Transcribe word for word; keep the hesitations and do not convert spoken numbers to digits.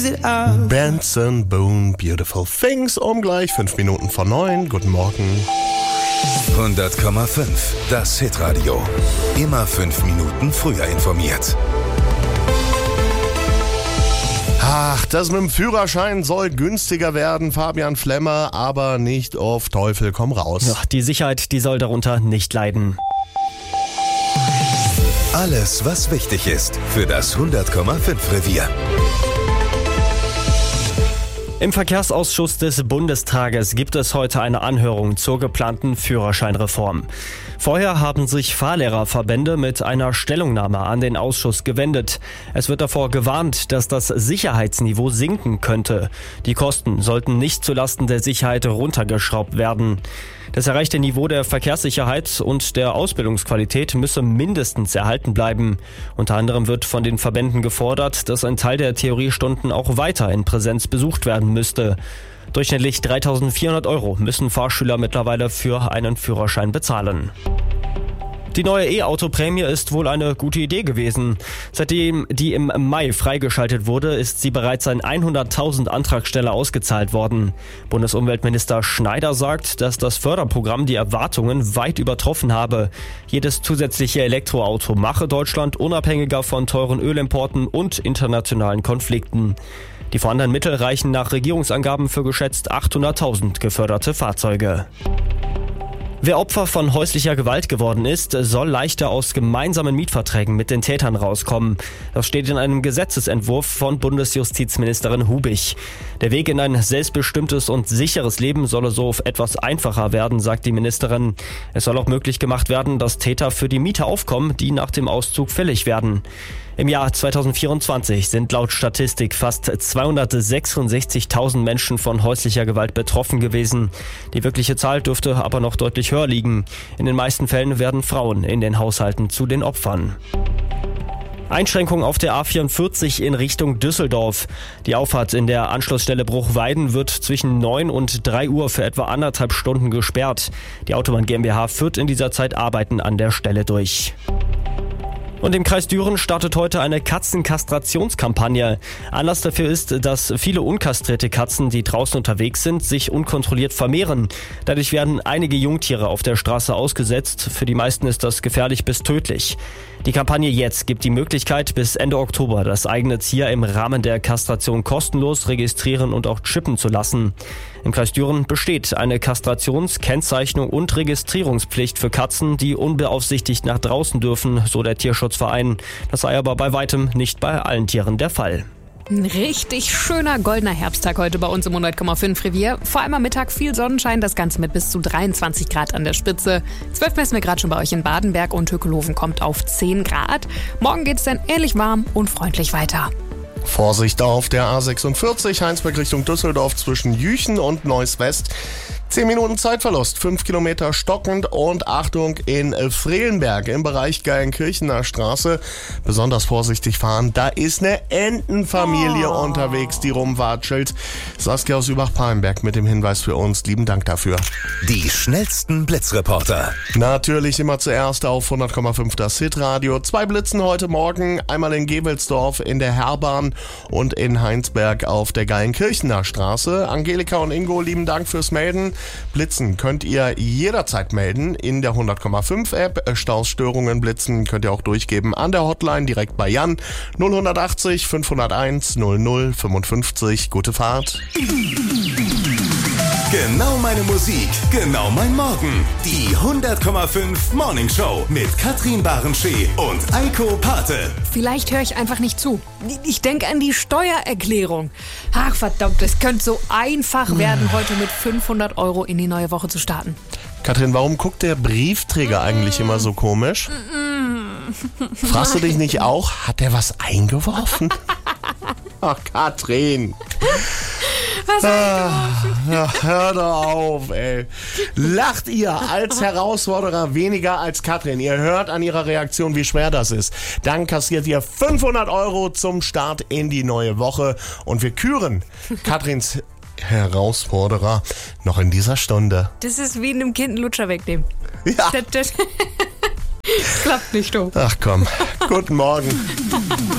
Benson Boone, Beautiful Things, um gleich fünf Minuten vor neun. Guten Morgen. hundert Komma fünf, das Hitradio. Immer fünf Minuten früher informiert. Ach, das mit dem Führerschein soll günstiger werden, Fabian Flemmer, aber nicht auf Teufel komm raus. Ja, die Sicherheit, die soll darunter nicht leiden. Alles, was wichtig ist für das hundert Komma fünf Revier. Im Verkehrsausschuss des Bundestages gibt es heute eine Anhörung zur geplanten Führerscheinreform. Vorher haben sich Fahrlehrerverbände mit einer Stellungnahme an den Ausschuss gewendet. Es wird davor gewarnt, dass das Sicherheitsniveau sinken könnte. Die Kosten sollten nicht zulasten der Sicherheit runtergeschraubt werden. Das erreichte Niveau der Verkehrssicherheit und der Ausbildungsqualität müsse mindestens erhalten bleiben. Unter anderem wird von den Verbänden gefordert, dass ein Teil der Theoriestunden auch weiter in Präsenz besucht werden müsste. Durchschnittlich dreitausendvierhundert Euro müssen Fahrschüler mittlerweile für einen Führerschein bezahlen. Die neue E-Auto-Prämie ist wohl eine gute Idee gewesen. Seitdem die im Mai freigeschaltet wurde, ist sie bereits an hunderttausend Antragsteller ausgezahlt worden. Bundesumweltminister Schneider sagt, dass das Förderprogramm die Erwartungen weit übertroffen habe. Jedes zusätzliche Elektroauto mache Deutschland unabhängiger von teuren Ölimporten und internationalen Konflikten. Die vorhandenen Mittel reichen nach Regierungsangaben für geschätzt achthunderttausend geförderte Fahrzeuge. Wer Opfer von häuslicher Gewalt geworden ist, soll leichter aus gemeinsamen Mietverträgen mit den Tätern rauskommen. Das steht in einem Gesetzesentwurf von Bundesjustizministerin Hubich. Der Weg in ein selbstbestimmtes und sicheres Leben solle so etwas einfacher werden, sagt die Ministerin. Es soll auch möglich gemacht werden, dass Täter für die Miete aufkommen, die nach dem Auszug fällig werden. Im Jahr zweitausendvierundzwanzig sind laut Statistik fast zweihundertsechsundsechzigtausend Menschen von häuslicher Gewalt betroffen gewesen. Die wirkliche Zahl dürfte aber noch deutlich höher liegen. In den meisten Fällen werden Frauen in den Haushalten zu den Opfern. Einschränkung auf der A vierundvierzig in Richtung Düsseldorf. Die Auffahrt in der Anschlussstelle Bruchweiden wird zwischen neun und drei Uhr für etwa anderthalb Stunden gesperrt. Die Autobahn GmbH führt in dieser Zeit Arbeiten an der Stelle durch. Und im Kreis Düren startet heute eine Katzenkastrationskampagne. Anlass dafür ist, dass viele unkastrierte Katzen, die draußen unterwegs sind, sich unkontrolliert vermehren. Dadurch werden einige Jungtiere auf der Straße ausgesetzt. Für die meisten ist das gefährlich bis tödlich. Die Kampagne jetzt gibt die Möglichkeit, bis Ende Oktober das eigene Tier im Rahmen der Kastration kostenlos registrieren und auch chippen zu lassen. Im Kreis Düren besteht eine Kastrations-, Kennzeichnung und Registrierungspflicht für Katzen, die unbeaufsichtigt nach draußen dürfen, so der Tierschutzverein. Das sei aber bei weitem nicht bei allen Tieren der Fall. Ein richtig schöner goldener Herbsttag heute bei uns im hundert Komma fünf Revier. Vor allem am Mittag viel Sonnenschein, das Ganze mit bis zu dreiundzwanzig Grad an der Spitze. zwölf messen wir gerade schon bei euch in Badenberg und Hökeloven kommt auf zehn Grad. Morgen geht es dann ähnlich warm und freundlich weiter. Vorsicht auf der A sechsundvierzig, Heinsberg Richtung Düsseldorf zwischen Jüchen und Neuss West. zehn Minuten Zeitverlust, fünf Kilometer stockend und Achtung in Frelenberg im Bereich Geilenkirchener Straße. Besonders vorsichtig fahren, da ist eine Entenfamilie oh. unterwegs, die rumwatschelt. Saskia aus Übach-Palenberg mit dem Hinweis für uns. Lieben Dank dafür. Die schnellsten Blitzreporter. Natürlich immer zuerst auf hundert Komma fünf das Hitradio. Zwei Blitzen heute Morgen, einmal in Gewelsdorf in der Herrbahn und in Heinsberg auf der Geilenkirchener Straße. Angelika und Ingo, lieben Dank fürs Melden. Blitzen könnt ihr jederzeit melden in der hundert Komma fünf App. Staus, Störungen, Blitzen könnt ihr auch durchgeben an der Hotline direkt bei Jan null achtzig fünfhunderteins null null fünfundfünfzig. Gute Fahrt. Genau meine Musik, genau mein Morgen. Die hundert Komma fünf Morning Show mit Katrin Barenschee und Eiko Pate. Vielleicht höre ich einfach nicht zu. Ich denke an die Steuererklärung. Ach verdammt, es könnte so einfach werden, heute mit fünfhundert Euro in die neue Woche zu starten. Katrin, warum guckt der Briefträger eigentlich immer so komisch? Fragst du dich nicht auch, hat der was eingeworfen? Ach, Katrin. Was ah, ja, hör doch auf, ey. Lacht ihr als Herausforderer weniger als Katrin? Ihr hört an ihrer Reaktion, wie schwer das ist. Dann kassiert ihr fünfhundert Euro zum Start in die neue Woche. Und wir küren Katrins Herausforderer noch in dieser Stunde. Das ist wie einem Kind einen Lutscher wegnehmen. Ja. Das, das klappt nicht, du. Ach komm, guten Morgen.